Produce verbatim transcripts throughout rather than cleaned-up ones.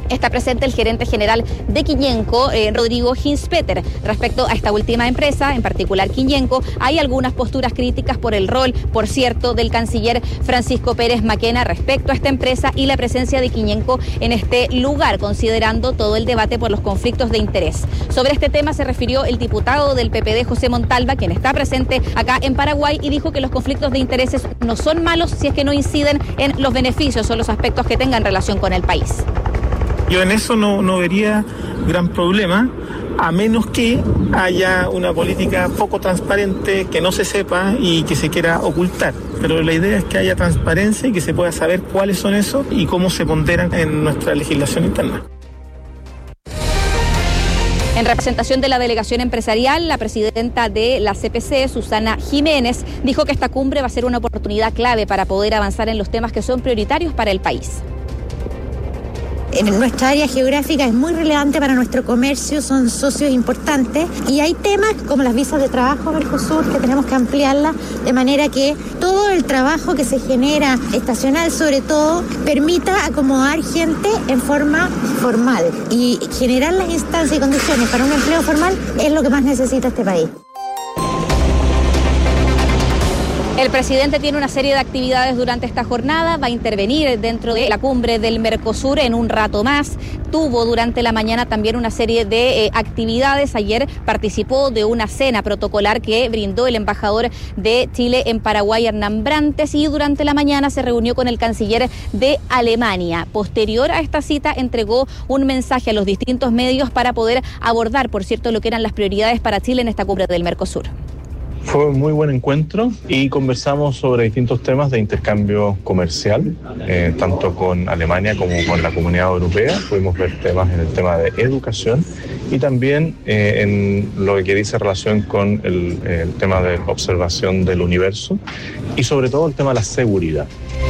Está presente el gerente general de Quiñenco, eh, Rodrigo Hinspeter. Respecto a esta última empresa, en particular Quiñenco, hay algunas posturas críticas por el rol, por cierto, del canciller Francisco Pérez Maquena respecto a esta empresa y la presencia de Quiñenco en este lugar, considerando todo el debate por los conflictos de interés. Sobre este tema se refirió el diputado del P P D, José Montalva, quien está presente acá en Paraguay, y dijo que los conflictos de intereses no son malos si es que no inciden en los beneficios o los aspectos que tengan relación con el país. Yo en eso no, no vería gran problema, a menos que haya una política poco transparente, que no se sepa y que se quiera ocultar. Pero la idea es que haya transparencia y que se pueda saber cuáles son esos y cómo se ponderan en nuestra legislación interna. En representación de la delegación empresarial, la presidenta de la C P C, Susana Jiménez, dijo que esta cumbre va a ser una oportunidad clave para poder avanzar en los temas que son prioritarios para el país. En nuestra área geográfica es muy relevante para nuestro comercio, son socios importantes y hay temas como las visas de trabajo Mercosur que tenemos que ampliarlas de manera que todo el trabajo que se genera, estacional sobre todo, permita acomodar gente en forma formal y generar las instancias y condiciones para un empleo formal es lo que más necesita este país. El presidente tiene una serie de actividades durante esta jornada, va a intervenir dentro de la cumbre del Mercosur en un rato más. Tuvo durante la mañana también una serie de eh, actividades. Ayer participó de una cena protocolar que brindó el embajador de Chile en Paraguay, Hernán Brantes, y durante la mañana se reunió con el canciller de Alemania. Posterior a esta cita entregó un mensaje a los distintos medios para poder abordar, por cierto, lo que eran las prioridades para Chile en esta cumbre del Mercosur. Fue un muy buen encuentro y conversamos sobre distintos temas de intercambio comercial, eh, tanto con Alemania como con la Comunidad Europea. Pudimos ver temas en el tema de educación y también eh, en lo que dice relación con el, el tema de observación del universo y sobre todo el tema de la seguridad.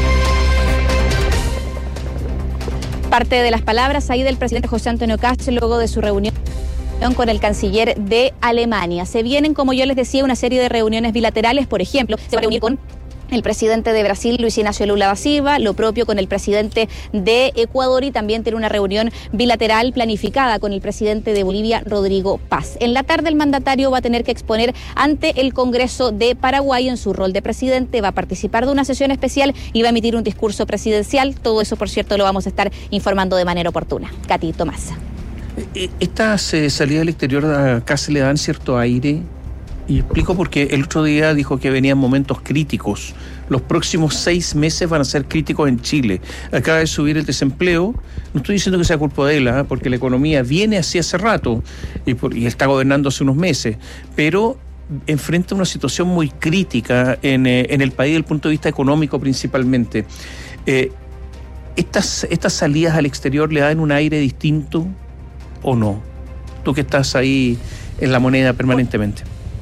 Parte de las palabras ahí del presidente José Antonio Kast luego de su reunión con el canciller de Alemania. Se vienen, como yo les decía, una serie de reuniones bilaterales. Por ejemplo, se va a reunir con el presidente de Brasil, Luis Ignacio Lula da Silva, lo propio con el presidente de Ecuador, y también tiene una reunión bilateral planificada con el presidente de Bolivia, Rodrigo Paz. En la tarde el mandatario va a tener que exponer ante el Congreso de Paraguay en su rol de presidente, va a participar de una sesión especial y va a emitir un discurso presidencial. Todo eso, por cierto, lo vamos a estar informando de manera oportuna. Katy Tomás. Estas eh, salidas al exterior acá se le dan cierto aire, y explico porque el otro día dijo que venían momentos críticos. Los próximos seis meses van a ser críticos en Chile. Acaba de subir el desempleo. No estoy diciendo que sea culpa de él, ¿eh? porque la economía viene así hace rato y, por, y está gobernando hace unos meses, pero enfrenta una situación muy crítica en, eh, en el país desde el punto de vista económico principalmente. Eh, estas, estas salidas al exterior le dan un aire distinto ¿o no? Tú que estás ahí en la moneda permanentemente.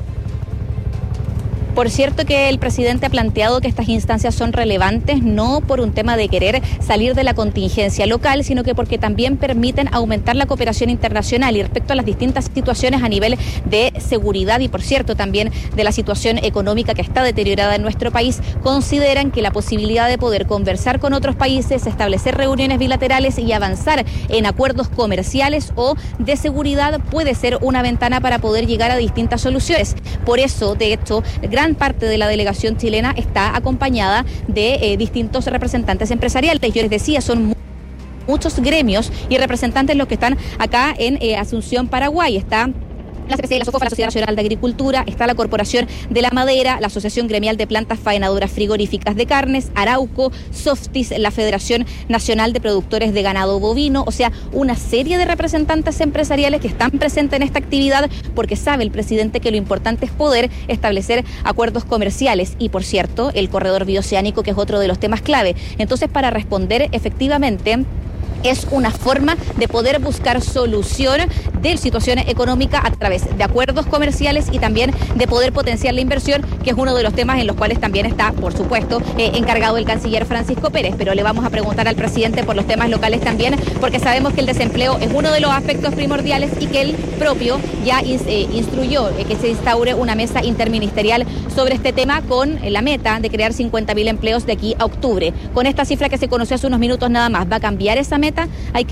Por cierto que el presidente ha planteado que estas instancias son relevantes no por un tema de querer salir de la contingencia local, sino que porque también permiten aumentar la cooperación internacional y respecto a las distintas situaciones a nivel de seguridad y, por cierto, también de la situación económica que está deteriorada en nuestro país, consideran que la posibilidad de poder conversar con otros países, establecer reuniones bilaterales y avanzar en acuerdos comerciales o de seguridad puede ser una ventana para poder llegar a distintas soluciones. Por eso, de hecho, gran parte de la delegación chilena está acompañada de eh, distintos representantes empresariales. Yo les decía, son mu- muchos gremios y representantes los que están acá en eh, Asunción, Paraguay. Está la C P C, la SOFOFA, la Sociedad Nacional de Agricultura, está la Corporación de la Madera, la Asociación Gremial de Plantas Faenadoras Frigoríficas de Carnes, Arauco, Softis, la Federación Nacional de Productores de Ganado Bovino, o sea, una serie de representantes empresariales que están presentes en esta actividad porque sabe el presidente que lo importante es poder establecer acuerdos comerciales y, por cierto, el corredor bioceánico, que es otro de los temas clave. Entonces, para responder efectivamente, es una forma de poder buscar solución de la situación económica a través de acuerdos comerciales y también de poder potenciar la inversión, que es uno de los temas en los cuales también está, por supuesto, eh, encargado el canciller Francisco Pérez. Pero le vamos a preguntar al presidente por los temas locales también, porque sabemos que el desempleo es uno de los aspectos primordiales y que él propio ya eh, instruyó eh, que se instaure una mesa interministerial sobre este tema con eh, la meta de crear cincuenta mil empleos de aquí a octubre. Con esta cifra que se conoció hace unos minutos nada más, ¿va a cambiar esa meta? Hay que